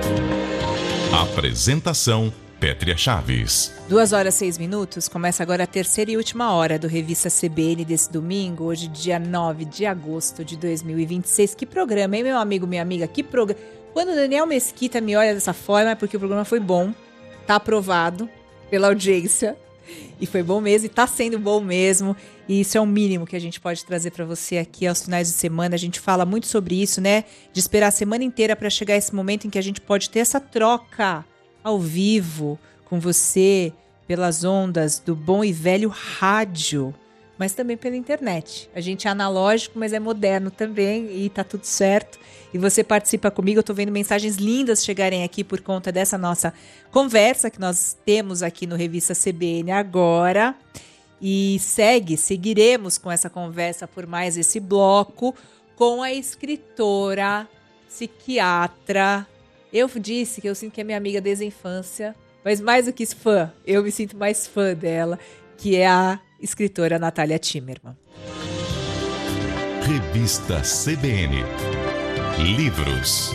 Apresentação: Pétria Chaves. 2h06. Começa agora a terceira e última hora do Revista CBN desse domingo, hoje dia 9 de agosto de 2026. Que programa, hein, meu amigo, minha amiga? Que programa. Quando o Daniel Mesquita me olha dessa forma é porque o programa foi bom, tá aprovado pela audiência, e foi bom mesmo, e tá sendo bom mesmo, e isso é o mínimo que a gente pode trazer para você aqui aos finais de semana. A gente fala muito sobre isso, né, de esperar a semana inteira para chegar esse momento em que a gente pode ter essa troca ao vivo com você, pelas ondas do bom e velho rádio, mas também pela internet. A gente é analógico, mas é moderno também, e tá tudo certo. E você participa comigo, eu tô vendo mensagens lindas chegarem aqui por conta dessa nossa conversa que nós temos aqui no Revista CBN agora. E seguiremos com essa conversa por mais esse bloco com a escritora, psiquiatra. Eu disse que eu sinto que é minha amiga desde a infância, mas mais do que fã, eu me sinto mais fã dela, que é a escritora Natália Timmerman. Revista CBN. Livros.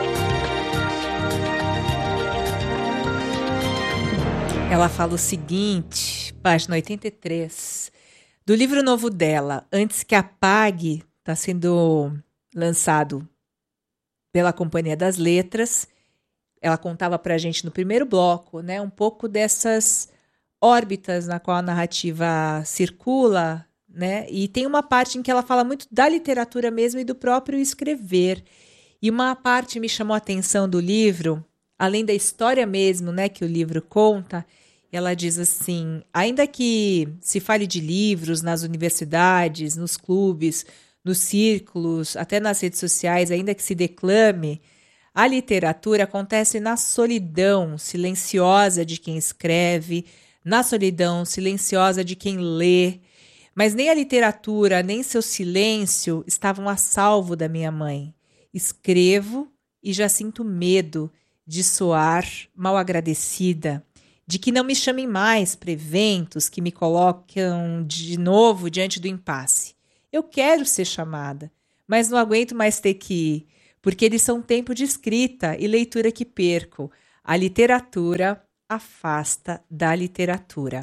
Ela fala o seguinte, página 83, do livro novo dela, Antes que Apague, está sendo lançado pela Companhia das Letras. Ela contava para a gente no primeiro bloco, né, um pouco dessas órbitas na qual a narrativa circula, né? E tem uma parte em que ela fala muito da literatura mesmo e do próprio escrever. E uma parte me chamou a atenção do livro, além da história mesmo, né, que o livro conta. Ela diz assim: ainda que se fale de livros nas universidades, nos clubes, nos círculos, até nas redes sociais, ainda que se declame, a literatura acontece na solidão silenciosa de quem escreve, na solidão silenciosa de quem lê. Mas nem a literatura, nem seu silêncio estavam a salvo da minha mãe. Escrevo e já sinto medo de soar mal agradecida, de que não me chamem mais para eventos que me colocam de novo diante do impasse. Eu quero ser chamada, mas não aguento mais ter que ir, porque eles são tempo de escrita e leitura que perco. A literatura afasta da literatura.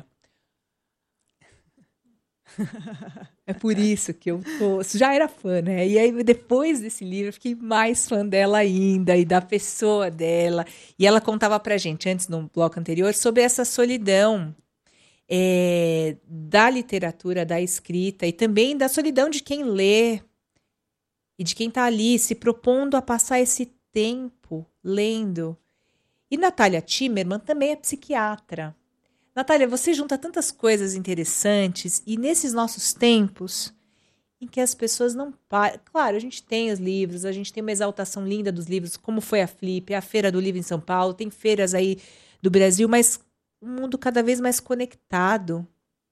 É por isso que eu já era fã, né? E aí, depois desse livro, eu fiquei mais fã dela ainda e da pessoa dela. E ela contava pra gente, antes, no bloco anterior, sobre essa solidão da literatura, da escrita, e também da solidão de quem lê e de quem está ali se propondo a passar esse tempo lendo. E Natália Timmerman também é psiquiatra. Natália, você junta tantas coisas interessantes, e nesses nossos tempos em que as pessoas não param... Claro, a gente tem os livros, a gente tem uma exaltação linda dos livros, como foi a Flip, a Feira do Livro em São Paulo, tem feiras aí do Brasil, mas um mundo cada vez mais conectado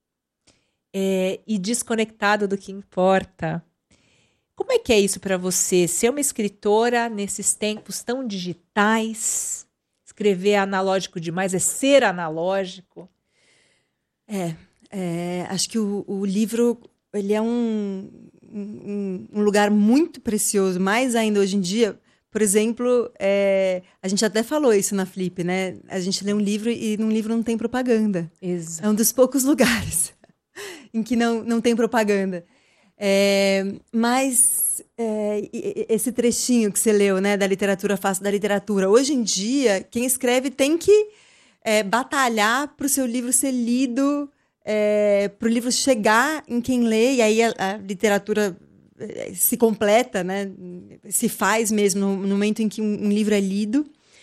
e desconectado do que importa. Como é que é isso para você, ser uma escritora nesses tempos tão digitais? Escrever analógico demais é ser analógico? Acho que o livro ele é um lugar muito precioso, mais ainda hoje em dia. Por exemplo, a gente até falou isso na Flip, né? A gente lê um livro e num livro não tem propaganda. Exato. É um dos poucos lugares em que não tem propaganda. Mas esse trechinho que você leu, né, da literatura face da literatura, hoje em dia, quem escreve tem que batalhar para o seu livro ser lido, para o livro chegar em quem lê, e aí a literatura se completa, né, se faz mesmo no momento em que um livro é lido.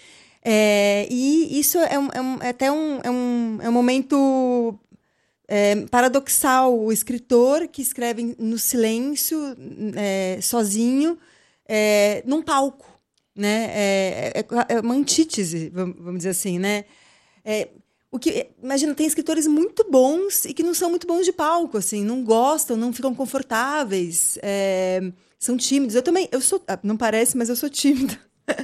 E isso até um momento paradoxal. O escritor que escreve no silêncio, sozinho, num palco, né? É uma antítese, vamos dizer assim, né? Imagina, tem escritores muito bons e que não são muito bons de palco, assim, não gostam, não ficam confortáveis, são tímidos. Eu também, não parece, mas eu sou tímida.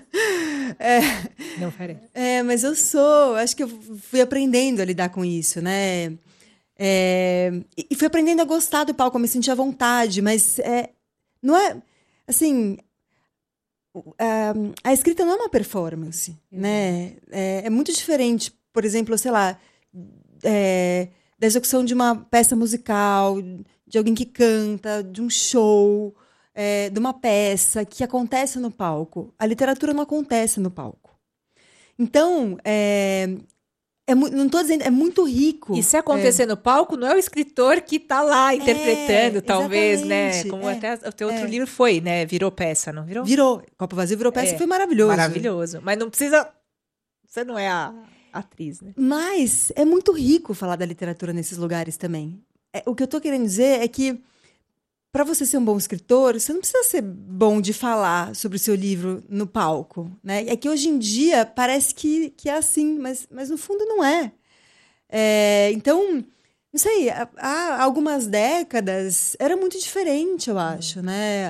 Não parece. Mas acho que eu fui aprendendo a lidar com isso, né? E fui aprendendo a gostar do palco, a me sentir à vontade, mas não é, assim, a escrita não é uma performance, né? É muito diferente, por exemplo, sei lá, da execução de uma peça musical, de alguém que canta, de um show, de uma peça que acontece no palco. A literatura não acontece no palco. Então, não estou dizendo, é muito rico. E se acontecer no palco, não é o escritor que está lá interpretando, talvez, né? exatamente, Como até o teu outro livro foi, né? Virou peça, não virou? Virou. Copo Vazio virou peça e foi maravilhoso. Maravilhoso. Mas não precisa... Você não é a atriz, né? Mas é muito rico falar da literatura nesses lugares também. O que eu estou querendo dizer é que, para você ser um bom escritor, você não precisa ser bom de falar sobre o seu livro no palco, né? É que hoje em dia parece que é assim, mas no fundo não é. Então, não sei, há algumas décadas era muito diferente, eu acho, né?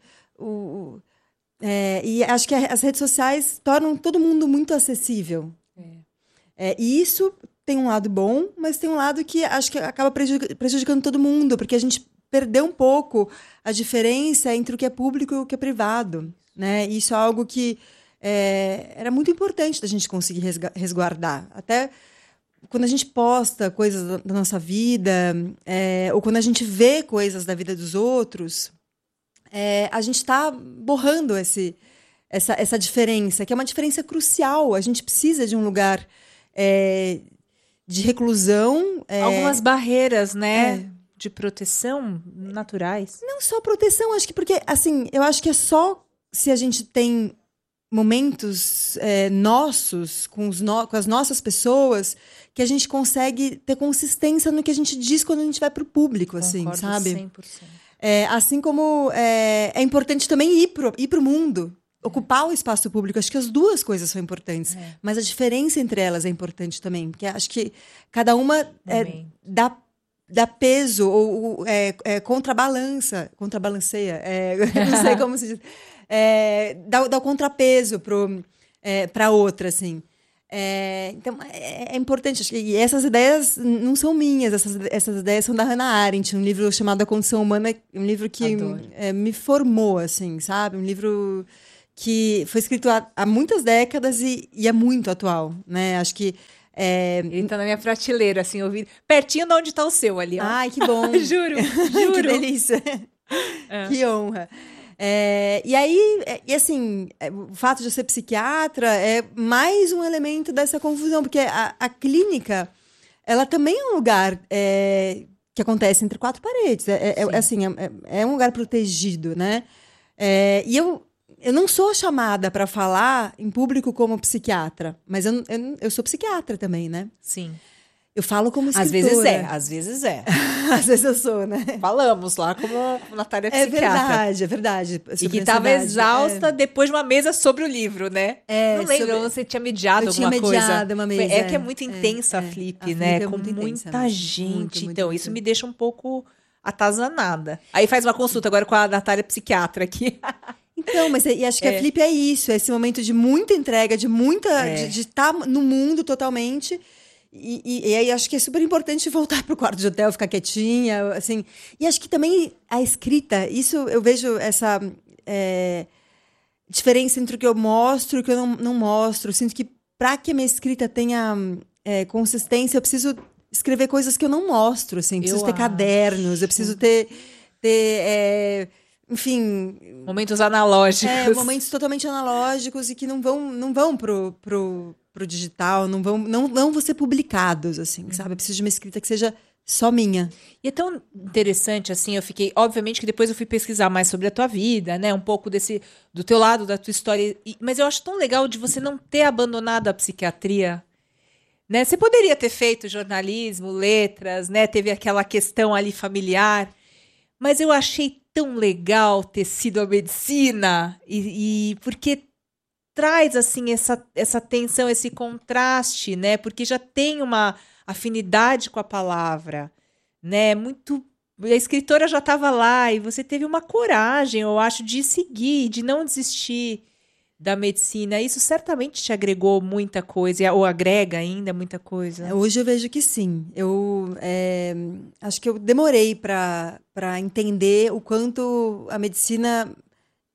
E acho que as redes sociais tornam todo mundo muito acessível. E isso tem um lado bom, mas tem um lado que acho que acaba prejudicando todo mundo, porque a gente perdeu um pouco a diferença entre o que é público e o que é privado, né? E isso é algo que era muito importante da gente conseguir resguardar. Até quando a gente posta coisas da nossa vida, ou quando a gente vê coisas da vida dos outros, a gente está borrando essa diferença, que é uma diferença crucial. A gente precisa de um lugar de reclusão. Algumas barreiras, né? De proteção naturais. Não só proteção, acho que porque, assim, eu acho que é só se a gente tem momentos nossos, com as nossas pessoas, que a gente consegue ter consistência no que a gente diz quando a gente vai para o público, assim, sabe? 100%. Assim como é importante também ir pro mundo, ocupar o espaço público. Acho que as duas coisas são importantes, mas a diferença entre elas é importante também, porque acho que cada dá peso ou contrabalanceia, não sei como se diz, dá o contrapeso para outra, assim. Então, é importante. E essas ideias não são minhas, essas ideias são da Hannah Arendt, um livro chamado A Condição Humana, um livro que me formou, assim, sabe? Um livro que foi escrito há muitas décadas e é muito atual, né? Acho que... Ele tá na minha prateleira, assim, ouvindo, pertinho de onde está o seu ali, ó. Ai, que bom. Juro. Que delícia. Que honra. E aí, assim, o fato de eu ser psiquiatra é mais um elemento dessa confusão, porque a clínica, ela também é um lugar que acontece entre quatro paredes. É um lugar protegido, né? E eu não sou chamada para falar em público como psiquiatra, mas eu sou psiquiatra também, né? Sim. Eu falo como escritora. Às vezes é. Às vezes eu sou, né? Falamos lá como Natália psiquiatra. É verdade. E que estava exausta depois de uma mesa sobre o livro, né? Não lembro, você tinha mediado alguma coisa. Eu tinha mediado uma mesa. Que é muito intensa a Flip, né? Com muita gente. Então, isso me deixa um pouto atazanada. Aí faz uma consulta agora com a Natália psiquiatra aqui. Então, mas acho que a Flip é isso. É esse momento de muita entrega, de estar no mundo totalmente... E aí acho que é super importante voltar para o quarto de hotel, ficar quietinha, assim. E acho que também a escrita, isso eu vejo essa diferença entre o que eu mostro e o que eu não mostro. Eu sinto que para que a minha escrita tenha consistência, eu preciso escrever coisas que eu não mostro, assim. Preciso ter cadernos, eu preciso ter enfim... Momentos analógicos. Momentos totalmente analógicos e que não vão pro digital, não vão ser publicados, assim, sabe? Eu preciso de uma escrita que seja só minha. E é tão interessante, assim, eu fiquei... Obviamente que depois eu fui pesquisar mais sobre a tua vida, né? Um pouco do teu lado, da tua história. Mas eu acho tão legal de você não ter abandonado a psiquiatria, né? Você poderia ter feito jornalismo, letras, né? Teve aquela questão ali familiar. Mas eu achei tão legal ter sido a medicina, e porque traz assim essa tensão, esse contraste, né? Porque já tem uma afinidade com a palavra, né? A escritora já estava lá e você teve uma coragem, eu acho, de seguir, de não desistir da medicina. Isso certamente te agregou muita coisa, ou agrega ainda muita coisa. Hoje eu vejo que sim. Eu acho que eu demorei para entender o quanto a medicina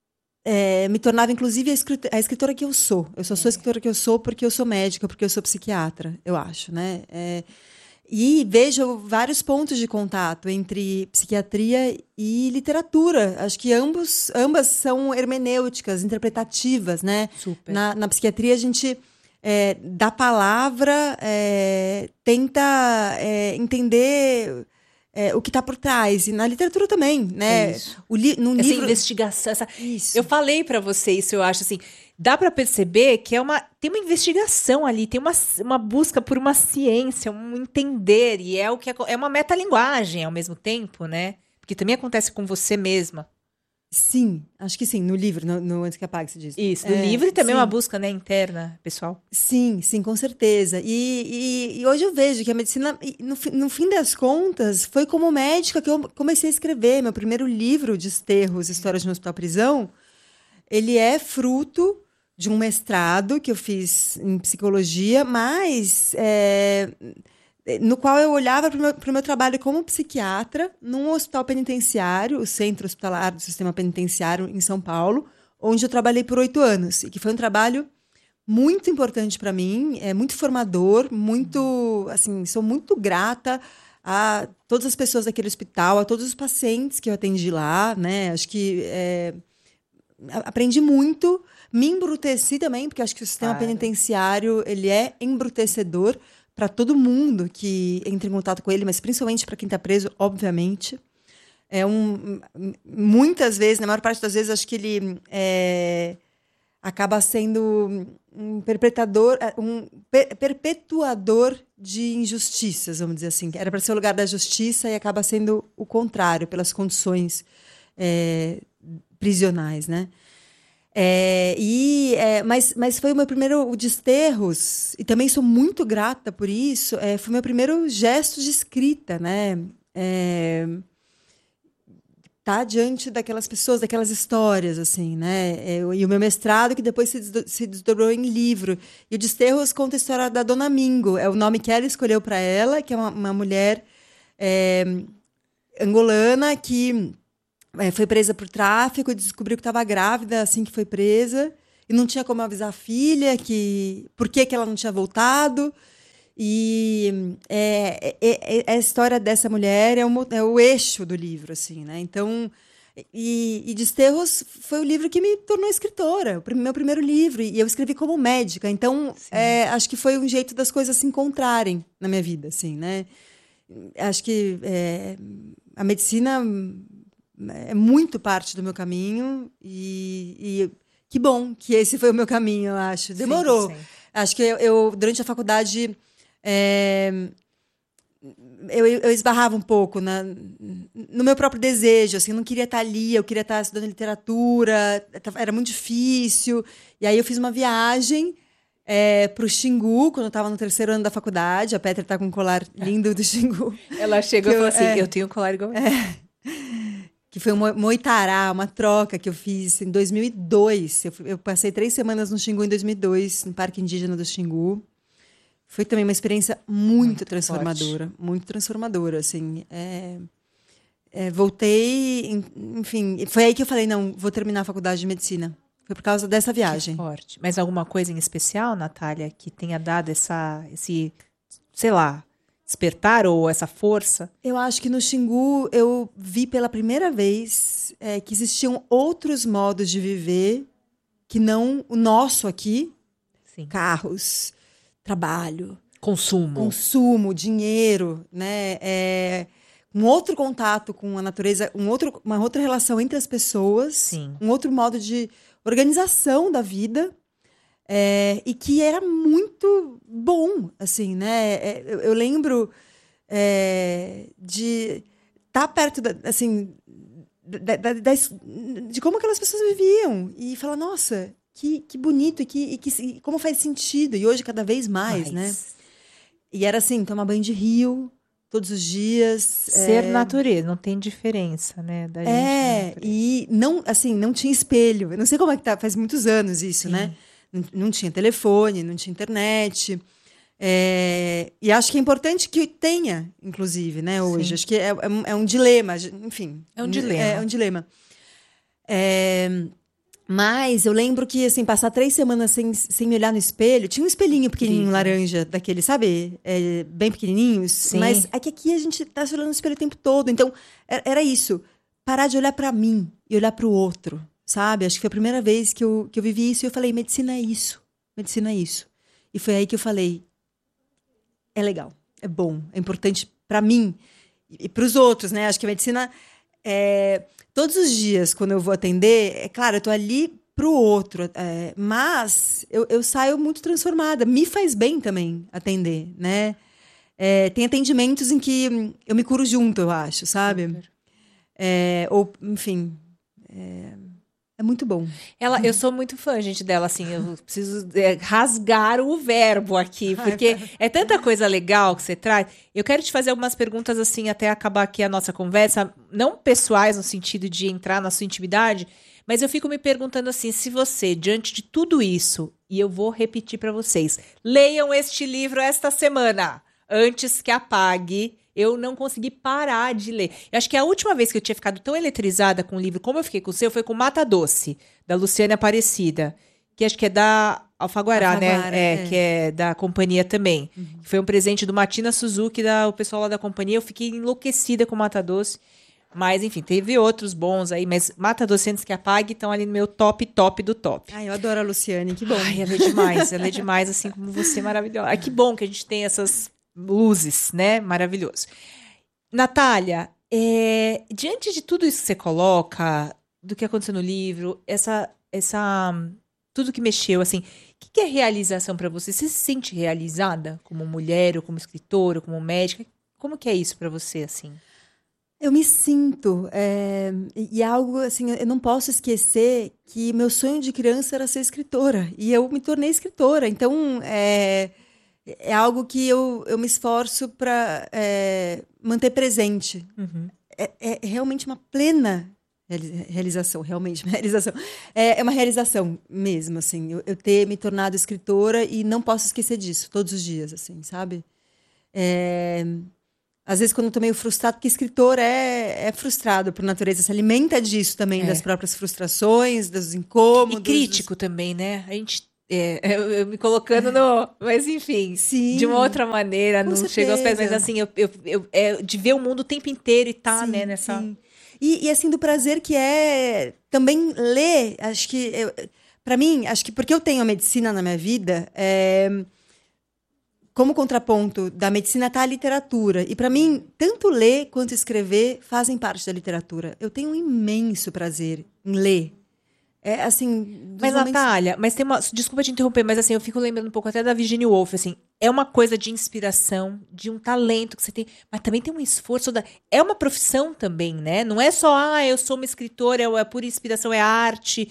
me tornava, inclusive, a escritora que eu sou. Eu só sou a escritora que eu sou porque eu sou médica, porque eu sou psiquiatra, eu acho, né? E vejo vários pontos de contato entre psiquiatria e literatura. Acho que ambas são hermenêuticas, interpretativas, né? Super. Na psiquiatria, a gente, da palavra, tenta entender o que está por trás. E na literatura também, né? Isso. Num Essa livro... investigação. Isso. Eu falei pra você isso, eu acho assim. Dá pra perceber que tem uma investigação ali, tem uma busca por uma ciência, um entender, e é o que é uma metalinguagem ao mesmo tempo, né? Porque também acontece com você mesma. Sim, acho que sim, no livro, no Antes que Apague, se diz. Isso, no livro e também sim. uma busca, né, interna, pessoal. Sim, com certeza. E hoje eu vejo que a medicina, no fim das contas, foi como médica que eu comecei a escrever. Meu primeiro livro de Desterros, Histórias de um Hospital-Prisão, ele é fruto de um mestrado que eu fiz em psicologia, mas no qual eu olhava para o meu trabalho como psiquiatra num hospital penitenciário, o Centro Hospitalar do Sistema Penitenciário em São Paulo, onde eu trabalhei por 8 anos, e que foi um trabalho muito importante para mim, muito formador, muito, assim, sou muito grata a todas as pessoas daquele hospital, a todos os pacientes que eu atendi lá, né? Acho que aprendi muito, me embruteci também, porque acho que o sistema penitenciário, ele é embrutecedor para todo mundo que entra em contato com ele, mas principalmente para quem está preso, obviamente. Muitas vezes, na maior parte das vezes, acho que ele acaba sendo um perpetuador de injustiças, vamos dizer assim. Era para ser o lugar da justiça e acaba sendo o contrário, pelas condições prisionais, né? Mas foi o meu primeiro Desterros, e também sou muito grata por isso, foi o meu primeiro gesto de escrita, né? Tá diante daquelas pessoas, daquelas histórias, assim, né? E o meu mestrado, que depois se desdobrou em livro. E o Desterros conta a história da Dona Mingo, é o nome que ela escolheu para ela, que é uma mulher angolana que foi presa por tráfico e descobriu que estava grávida assim que foi presa. E não tinha como avisar a filha por que ela não tinha voltado. E a história dessa mulher é o eixo do livro, assim, né? Então, e Desterros foi o livro que me tornou escritora, o meu primeiro livro, e eu escrevi como médica. Então, acho que foi um jeito das coisas se encontrarem na minha vida, assim, né? Acho que a medicina é muito parte do meu caminho e que bom que esse foi o meu caminho, eu acho. Demorou. 100%. Acho que eu durante a faculdade eu esbarrava um pouco no meu próprio desejo, assim, eu não queria estar ali, eu queria estar estudando literatura, era muito difícil. E aí eu fiz uma viagem para o Xingu, quando eu estava no 3º ano da faculdade. A Petra está com um colar lindo do Xingu. Ela chegou e falou assim, eu tenho um colar igual Que foi um moitará, uma troca que eu fiz em 2002. Eu passei 3 semanas no Xingu em 2002, no Parque Indígena do Xingu. Foi também uma experiência muito transformadora. Forte. Muito transformadora, assim. Voltei, enfim... Foi aí que eu falei, não, vou terminar a faculdade de medicina. Foi por causa dessa viagem. Que forte. Mas alguma coisa em especial, Natália, que tenha dado esse, sei lá, despertar ou essa força? Eu acho que no Xingu eu vi pela primeira vez que existiam outros modos de viver que não o nosso aqui. Sim. Carros, trabalho, consumo, dinheiro, né? Um outro contato com a natureza, uma outra relação entre as pessoas, sim, um outro modo de organização da vida, e que era muito bom, assim, né? Eu lembro de estar perto de como aquelas pessoas viviam e falar, nossa, que bonito e como faz sentido, e hoje cada vez mais, né? E era assim, tomar banho de rio todos os dias. Ser natureza, não tem diferença, né? Da gente e não tinha espelho. Eu não sei como é que tá, faz muitos anos isso, sim, né? Não tinha telefone, não tinha internet. E acho que é importante que tenha, inclusive, né, hoje. Sim. Acho que é um dilema, enfim. É um dilema. É um dilema. Mas eu lembro que, assim, passar 3 semanas sem me olhar no espelho... Tinha um espelhinho pequenininho, laranja, daquele, sabe? Bem pequenininhos. Sim. Mas é que aqui a gente tá se olhando no espelho o tempo todo. Então, era isso. Parar de olhar pra mim e olhar pro outro, sabe? Acho que foi a primeira vez que eu vivi isso. E eu falei, medicina é isso. Medicina é isso. E foi aí que eu falei, é legal, é bom, é importante pra mim e pros outros, né? Acho que a medicina... todos os dias, quando eu vou atender, é claro, eu tô ali pro outro, mas eu saio muito transformada. Me faz bem também atender, né? Tem atendimentos em que eu me curo junto, eu acho, sabe? Ou, enfim, é muito bom. Eu sou muito fã, gente, dela, assim, eu preciso rasgar o verbo aqui, porque é tanta coisa legal que você traz. Eu quero te fazer algumas perguntas, assim, até acabar aqui a nossa conversa, não pessoais, no sentido de entrar na sua intimidade, mas eu fico me perguntando, assim, se você, diante de tudo isso, e eu vou repetir para vocês, leiam este livro esta semana, antes que apague. Eu não consegui parar de ler. Eu acho que a última vez que eu tinha ficado tão eletrizada com o livro como eu fiquei com o seu foi com Mata Doce, da Luciana Aparecida, que acho que é da Alfaguara, né? Que é da companhia também. Uhum. Foi um presente do Matina Suzuki, o pessoal lá da companhia. Eu fiquei enlouquecida com Mata Doce. Mas, enfim, teve outros bons aí. Mas Mata Doce, antes que apague, estão ali no meu top do top. Ai, eu adoro a Luciane, que bom. Ai, ela é demais, assim como você, maravilhosa. Ai, que bom que a gente tem essas... luzes, né? Maravilhoso. Natália, diante de tudo isso que você coloca, do que aconteceu no livro, tudo que mexeu, assim, o que é realização para você? Você se sente realizada como mulher, ou como escritora, ou como médica? Como que é isso para você, assim? Eu me sinto, e é algo assim, eu não posso esquecer que meu sonho de criança era ser escritora, e eu me tornei escritora, então é algo que eu me esforço para manter presente. Uhum. É realmente uma plena realização, realmente uma realização. É uma realização mesmo, assim, eu ter me tornado escritora e não posso esquecer disso, todos os dias, assim, sabe? Às vezes, quando eu tô meio frustrado, porque escritor é frustrado por natureza, se alimenta disso também, das próprias frustrações, dos incômodos. E crítico também, né? A gente... eu me colocando no... Mas, enfim, sim, de uma outra maneira, não chegou aos pés, mas assim, de ver o mundo o tempo inteiro e tá, sim, né, nessa... Sim. E assim, do prazer que é também ler, acho que... Para mim, acho que porque eu tenho a medicina na minha vida... Como contraponto da medicina está a literatura. E, para mim, tanto ler quanto escrever fazem parte da literatura. Eu tenho um imenso prazer em ler. Assim... Mas, Natália, tem uma... Desculpa te interromper, mas assim, eu fico lembrando um pouco até da Virginia Woolf, assim. É uma coisa de inspiração, de um talento que você tem, mas também tem um esforço. É uma profissão também, né? Não é só, eu sou uma escritora, é pura inspiração, é arte.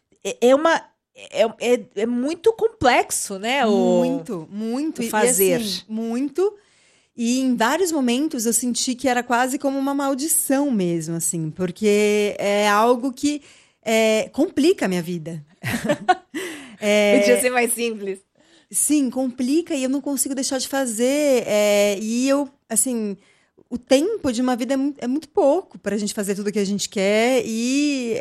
É muito complexo, né? Muito. O fazer. E, assim, muito. E em vários momentos eu senti que era quase como uma maldição mesmo, assim. Porque é algo que complica a minha vida. Podia ser mais simples. Sim, complica e eu não consigo deixar de fazer. E eu, assim... O tempo de uma vida é muito pouco para a gente fazer tudo o que a gente quer. E...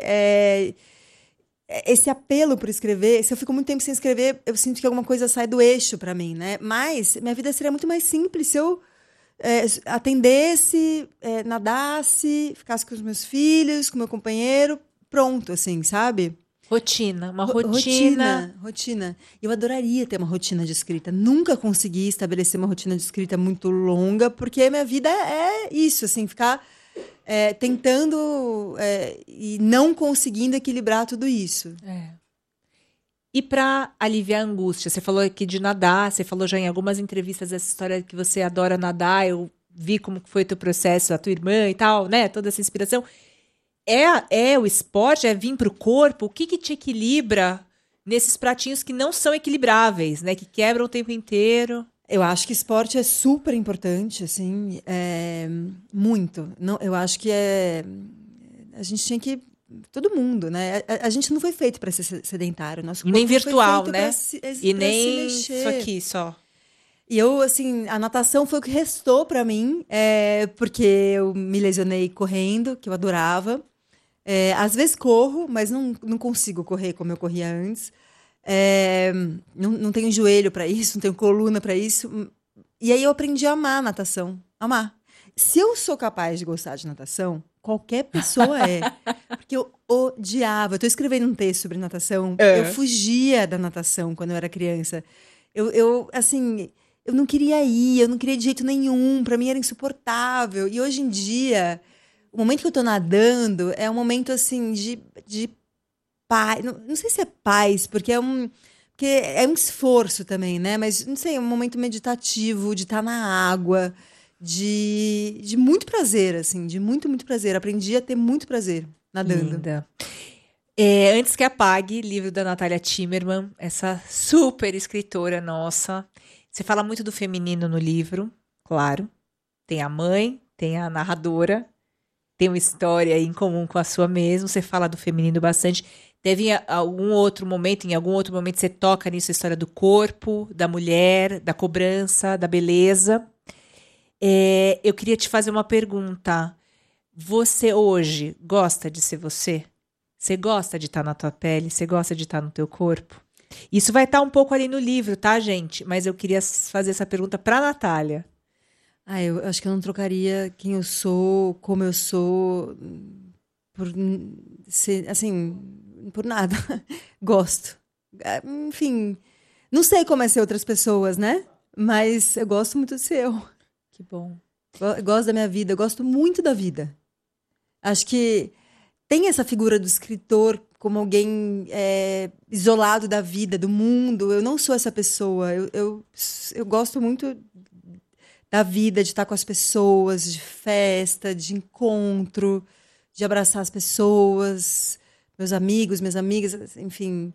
esse apelo por escrever, se eu fico muito tempo sem escrever, eu sinto que alguma coisa sai do eixo para mim, né? Mas minha vida seria muito mais simples se eu atendesse, nadasse, ficasse com os meus filhos, com meu companheiro, pronto, assim, sabe? Rotina, uma rotina. Rotina. Eu adoraria ter uma rotina de escrita. Nunca consegui estabelecer uma rotina de escrita muito longa, porque minha vida é isso, assim, ficar... tentando e não conseguindo equilibrar tudo isso. E para aliviar a angústia, você falou aqui de nadar, você falou já em algumas entrevistas essa história que você adora nadar, eu vi como foi o teu processo, a tua irmã e tal, né? Toda essa inspiração. O esporte, vir pro corpo? O que te equilibra nesses pratinhos que não são equilibráveis, né? Que quebram o tempo inteiro? Eu acho que esporte é super importante, assim, muito. Não, eu acho que a gente tinha que... Todo mundo, né? A gente não foi feito para ser sedentário. Nosso corpo nem virtual, foi né? E nem se mexer. Isso aqui só. E eu, assim, a natação foi o que restou para mim, porque eu me lesionei correndo, que eu adorava. Às vezes corro, mas não consigo correr como eu corria antes. Não tenho joelho para isso, não tenho coluna para isso. E aí eu aprendi a amar a natação. Amar. Se eu sou capaz de gostar de natação, qualquer pessoa é. Porque eu odiava. Eu tô escrevendo um texto sobre natação. Eu fugia da natação quando eu era criança. Assim, eu não queria ir, eu não queria de jeito nenhum. Pra mim era insuportável. E hoje em dia, o momento que eu tô nadando é um momento, assim, de paz. Não sei se é paz, porque é um esforço também, né? Mas, não sei, é um momento meditativo, de estar na água, de muito prazer, assim, de muito, muito prazer. Aprendi a ter muito prazer nadando. Linda. Antes que Apague, livro da Natália Timmerman, essa super escritora nossa. Você fala muito do feminino no livro, claro. Tem a mãe, tem a narradora, tem uma história em comum com a sua mesmo. Você fala do feminino bastante. Teve em algum outro momento você toca nisso, a história do corpo, da mulher, da cobrança, da beleza. Eu queria te fazer uma pergunta. Você hoje gosta de ser você? Você gosta de estar na tua pele? Você gosta de estar no teu corpo? Isso vai estar um pouco ali no livro, tá, gente? Mas eu queria fazer essa pergunta pra Natália. Eu acho que eu não trocaria quem eu sou, como eu sou, por ser, assim, por nada. Gosto. Enfim, não sei como é ser outras pessoas, né? Mas eu gosto muito de ser eu. Que bom. Gosto da minha vida, eu gosto muito da vida. Acho que tem essa figura do escritor como alguém isolado da vida, do mundo. Eu não sou essa pessoa. Eu gosto muito da vida, de estar com as pessoas, de festa, de encontro, de abraçar as pessoas, meus amigos, minhas amigas, enfim.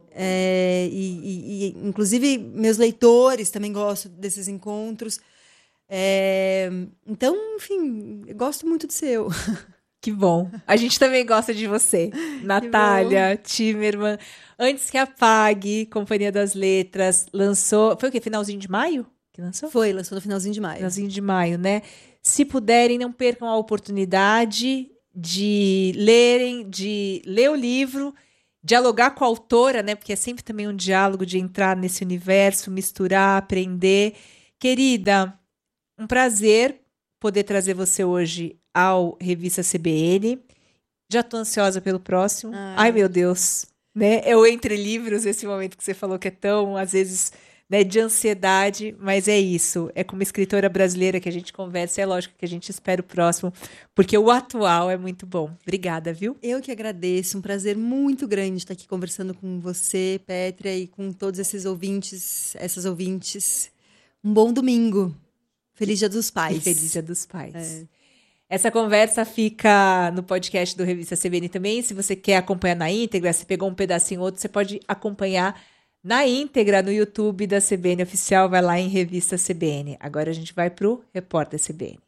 Inclusive, meus leitores também gostam desses encontros. Então, enfim, eu gosto muito de ser eu. Que bom. A gente também gosta de você. Natália Timmerman. Antes que Apague, Companhia das Letras, lançou... Foi o quê? Finalzinho de maio que lançou? Foi, lançou no finalzinho de maio. Finalzinho de maio, né? Se puderem, não percam a oportunidade de ler o livro, dialogar com a autora, né? Porque é sempre também um diálogo de entrar nesse universo, misturar, aprender. Querida, um prazer poder trazer você hoje ao Revista CBN. Já tô ansiosa pelo próximo. Ai, meu Deus. Né? Eu entre livros, esse momento que você falou que é tão, às vezes, né, de ansiedade, mas é isso. É com uma escritora brasileira que a gente conversa, é lógico que a gente espera o próximo, porque o atual é muito bom. Obrigada, viu? Eu que agradeço, um prazer muito grande estar aqui conversando com você, Pétria, e com todos esses ouvintes, essas ouvintes. Um bom domingo. Feliz Dia dos Pais. E Feliz Dia dos Pais. Essa conversa fica no podcast do Revista CBN também. Se você quer acompanhar na íntegra, se pegou um pedacinho ou outro, você pode acompanhar na íntegra no YouTube da CBN Oficial. Vai lá em Revista CBN. Agora a gente vai para o Repórter CBN.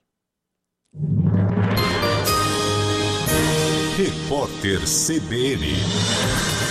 Repórter CBN.